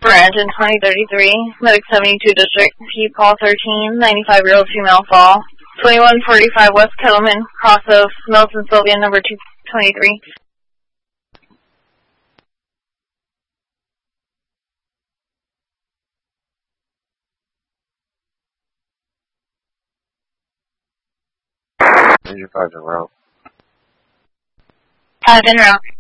Engine 2033, Medic 72 District, P. Paul 13, 95-year-old female fall. 2145 West Kettleman, cross of Mills and Sylvia, number 223. Major 5's en route. 5 en route.